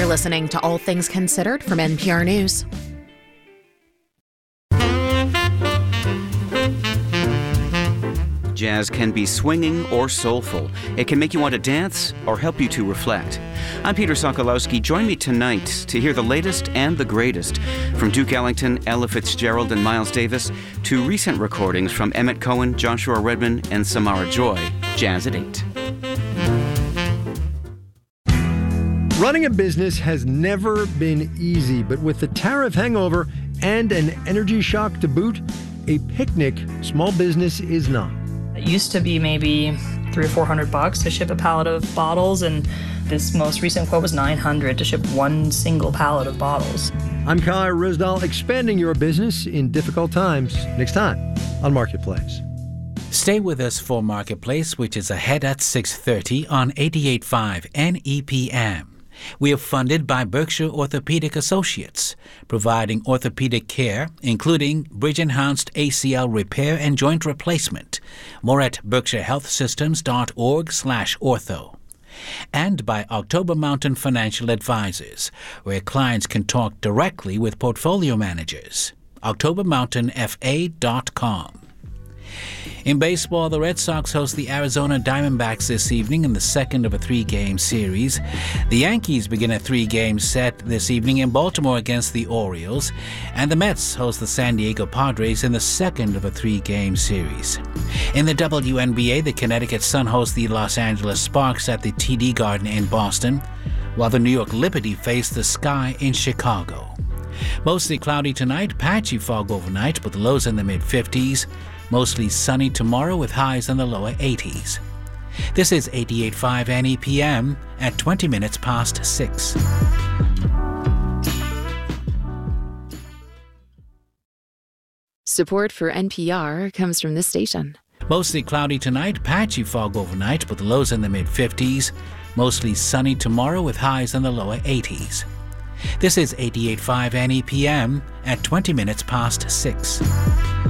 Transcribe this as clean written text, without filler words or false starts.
You're listening to All Things Considered from NPR News. Jazz can be swinging or soulful. It can make you want to dance or help you to reflect. I'm Peter Sokolowski. Join me tonight to hear the latest and the greatest from Duke Ellington, Ella Fitzgerald, and Miles Davis to recent recordings from Emmett Cohen, Joshua Redman, and Samara Joy. Jazz at 8. Running a business has never been easy, but with the tariff hangover and an energy shock to boot, a picnic small business is not. It used to be maybe $300 or $400 to ship a pallet of bottles, and this most recent quote was $900 to ship one single pallet of bottles. I'm Kai Risdal, expanding your business in difficult times. Next time on Marketplace. Stay with us for Marketplace, which is ahead at 6:30 on 88.5 NEPM. We are funded by Berkshire Orthopedic Associates, providing orthopedic care, including bridge-enhanced ACL repair and joint replacement. More at berkshirehealthsystems.org/ortho. And by October Mountain Financial Advisors, where clients can talk directly with portfolio managers. octobermountainfa.com. In baseball, the Red Sox host the Arizona Diamondbacks this evening in the second of a three-game series. The Yankees begin a three-game set this evening in Baltimore against the Orioles, and the Mets host the San Diego Padres in the second of a three-game series. In the WNBA, the Connecticut Sun hosts the Los Angeles Sparks at the TD Garden in Boston, while the New York Liberty face the Sky in Chicago. Mostly cloudy tonight, patchy fog overnight, with lows in the mid-50s. Mostly sunny tomorrow with highs in the lower 80s. This is 88.5 NEPM at 20 minutes past 6. Support for NPR comes from this station. Mostly cloudy tonight, patchy fog overnight with lows in the mid-50s. Mostly sunny tomorrow with highs in the lower 80s. This is 88.5 NEPM at 20 minutes past 6.